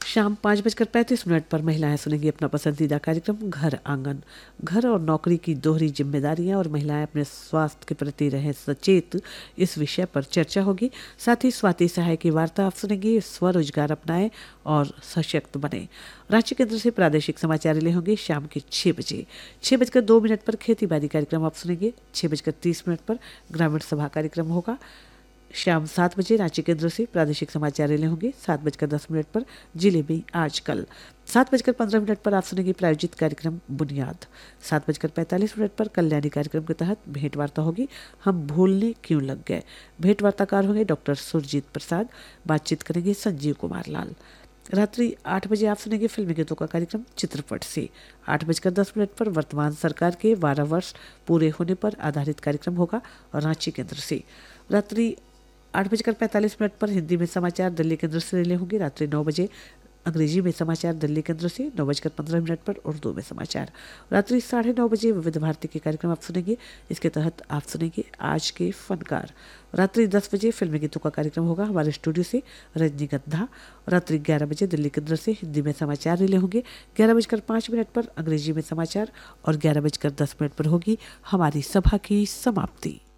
शाम 5:35 पर महिलाएं सुनेंगी अपना पसंदीदा कार्यक्रम घर आंगन। घर और नौकरी की दोहरी जिम्मेदारियां और महिलाएं अपने स्वास्थ्य के प्रति रहें सचेत, इस विषय पर चर्चा होगी। साथ ही स्वाति सहाय की वार्ता आप सुनेंगी, स्वरोजगार अपनाएं और सशक्त बने। रांची केंद्र से प्रादेशिक समाचार रिले होंगे शाम के 6 बजे। 6:02 पर खेती बाड़ी कार्यक्रम आप सुनेंगे। 6:30 पर ग्रामीण सभा कार्यक्रम होगा। शाम 7 बजे रांची केंद्र से प्रादेशिक समाचार रिले होंगे। 7:10 पर जिले में आजकल। 7:15 पर आप सुनेंगे प्रायोजित कार्यक्रम बुनियाद। 7:45 पर कल्याणी कार्यक्रम के तहत भेंट वार्ता होगी, हम भूलने क्यों लग गए। भेंट वार्ताकार होंगे डॉक्टर सुरजीत प्रसाद, बातचीत करेंगे संजीव कुमार लाल। रात्रि 8 बजे आप सुनेंगे फिल्मी गीतों का कार्यक्रम चित्रपट से। 8:10 पर वर्तमान सरकार के 12 वर्ष पूरे होने पर आधारित कार्यक्रम होगा और रांची केंद्र से। रात्रि 8:45 पर हिंदी में समाचार दिल्ली केंद्र से रिले होंगे। रात्रि 9 बजे अंग्रेजी में समाचार दिल्ली केंद्र से। 9:15 पर उर्दू में समाचार। रात्रि 9:30 बजे विविध भारती के कार्यक्रम आप सुनेंगे। इसके तहत आप सुनेंगे आज के फनकार। रात्रि 10 बजे फिल्मी गीतों का कार्यक्रम होगा हमारे स्टूडियो से रजनीगंधा। रात्रि 11 बजे दिल्ली केंद्र से हिंदी में समाचार रिले होंगे। 11:05 पर अंग्रेजी में समाचार और 11:10 पर होगी हमारी सभा की समाप्ति।